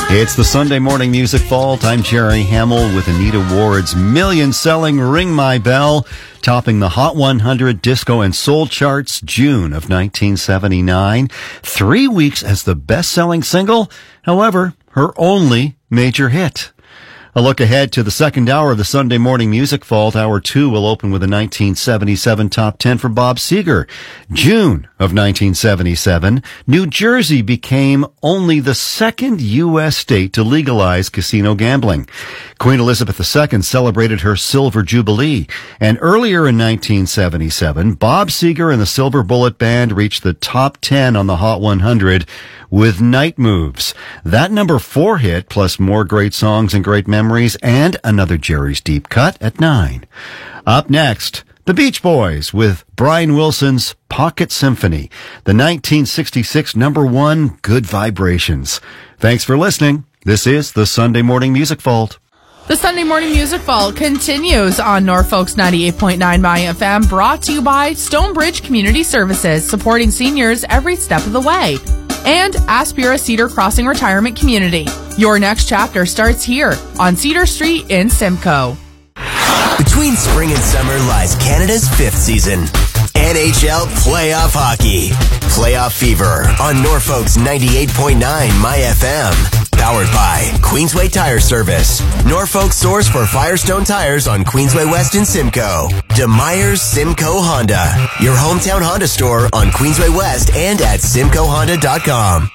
It's the Sunday Morning Music Vault. I'm Jerry Hamill with Anita Ward's million-selling Ring My Bell, topping the Hot 100 disco and soul charts June of 1979. 3 weeks as the best-selling single, however, her only major hit. A look ahead to the second hour of the Sunday Morning Music Vault. Hour 2 will open with a 1977 top 10 for Bob Seger. June of 1977, New Jersey became only the second U.S. state to legalize casino gambling. Queen Elizabeth II celebrated her Silver Jubilee. And earlier in 1977, Bob Seger and the Silver Bullet Band reached the top 10 on the Hot 100 with Night Moves. That number 4 hit, plus more great songs and great memories, and another Jerry's Deep Cut at 9. Up next, the Beach Boys with Brian Wilson's Pocket Symphony, the 1966 number 1, Good Vibrations. Thanks for listening. This is the Sunday Morning Music Vault. The Sunday Morning Music Vault continues on Norfolk's 98.9 My FM, brought to you by Stonebridge Community Services, supporting seniors every step of the way. And Aspira Cedar Crossing Retirement Community. Your next chapter starts here on Cedar Street in Simcoe. Between spring and summer lies Canada's 5th season. NHL Playoff Hockey. Playoff Fever on Norfolk's 98.9 My FM. Powered by Queensway Tire Service. Norfolk's source for Firestone tires on Queensway West in Simcoe. DeMeyer's Simcoe Honda. Your hometown Honda store on Queensway West and at SimcoeHonda.com.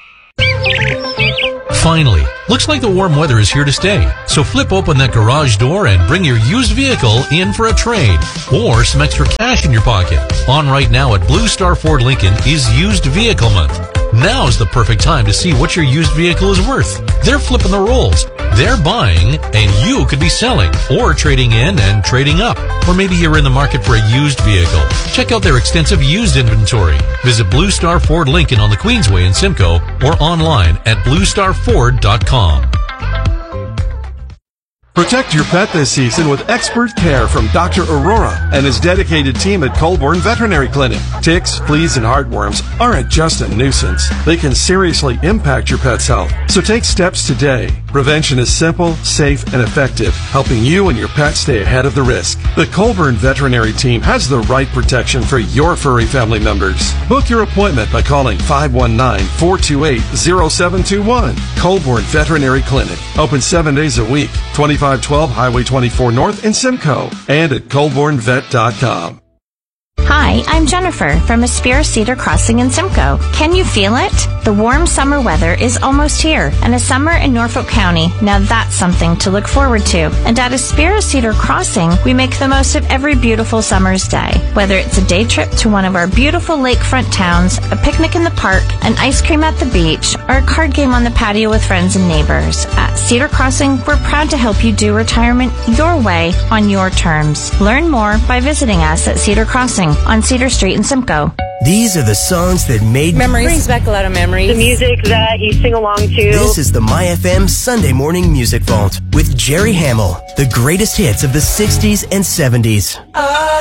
Finally, looks like the warm weather is here to stay. So flip open that garage door and bring your used vehicle in for a trade or some extra cash in your pocket. On right now at Blue Star Ford Lincoln is Used Vehicle Month. Now's the perfect time to see what your used vehicle is worth. They're flipping the roles. They're buying and you could be selling or trading in and trading up. Or maybe you're in the market for a used vehicle. Check out their extensive used inventory. Visit Blue Star Ford Lincoln on the Queensway in Simcoe or online at bluestarford.com. Protect your pet this season with expert care from Dr. Aurora and his dedicated team at Colborne Veterinary Clinic. Ticks, fleas, and heartworms aren't just a nuisance. They can seriously impact your pet's health. So take steps today. Prevention is simple, safe, and effective, helping you and your pet stay ahead of the risk. The Colborne Veterinary Team has the right protection for your furry family members. Book your appointment by calling 519-428-0721. Colborne Veterinary Clinic. Open 7 days a week. 2512 Highway 24 North in Simcoe and at colbornevet.com. Hi, I'm Jennifer from Aspira Cedar Crossing in Simcoe. Can you feel it? The warm summer weather is almost here, and a summer in Norfolk County, now that's something to look forward to. And at Aspira Cedar Crossing, we make the most of every beautiful summer's day. Whether it's a day trip to one of our beautiful lakefront towns, a picnic in the park, an ice cream at the beach, or a card game on the patio with friends and neighbors. At Cedar Crossing, we're proud to help you do retirement your way on your terms. Learn more by visiting us at Cedar Crossing on Cedar Street in Simcoe. These are the songs that made memories. Brings back a lot of memories. The music that you sing along to. This is the My FM Sunday Morning Music Vault with Jerry Hamill. The greatest hits of the 60s and 70s.